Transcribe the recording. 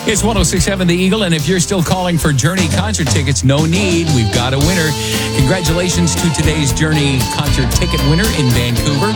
It's 106.7 The Eagle, and if you're still calling for Journey concert tickets, no need. We've got a winner. Congratulations to today's Journey concert ticket winner in Vancouver.